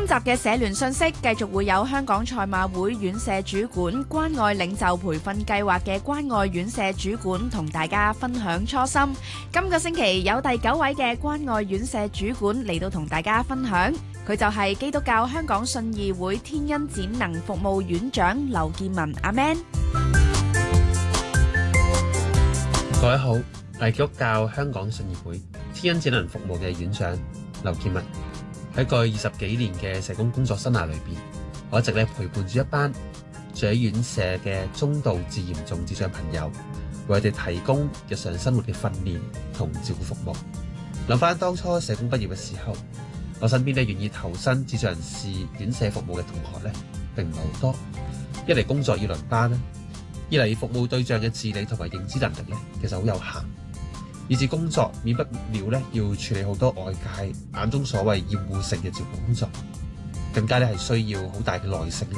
集嘅社聯信息繼續會有香港賽馬會院舍主管關愛領袖培訓計劃嘅關愛院舍主管同大家分享初心。今個星期有第9位嘅關愛院舍主管嚟到同大家分享，佢就係基督教香港信義會天恩展能服務院長劉建文阿 Man。 各位好，我係基督教香港信義會天恩展能服務嘅院長劉建文。喺過去20幾年嘅社工工作生涯裏邊，我一直陪伴住一班住喺院舍嘅中度至嚴重智障朋友，為佢哋提供日常生活嘅訓練同照顧服務。諗翻當初社工畢業嘅時候，我身邊願意投身智障人士院舍服務嘅同學並唔係好多。一嚟工作要輪班啦，二嚟服務對象嘅自理同埋認知能力其實好有限，以至工作免不了要處理好多外界眼中所謂厭惡性嘅照顧工作，更加係需要好大嘅耐性